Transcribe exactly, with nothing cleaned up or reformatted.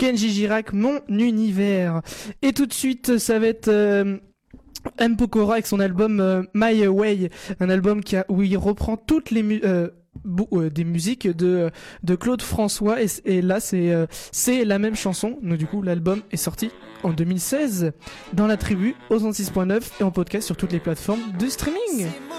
Kenji Girac, Mon Univers. Et tout de suite, ça va être euh, M. Pokora avec son album euh, My Way, un album qui a, où il reprend toutes les mu- euh, Bo- euh, des musiques de de Claude François et, et là c'est euh, c'est la même chanson. Donc du coup l'album est sorti en deux mille seize dans la tribu au cent six point neuf et en podcast sur toutes les plateformes de streaming.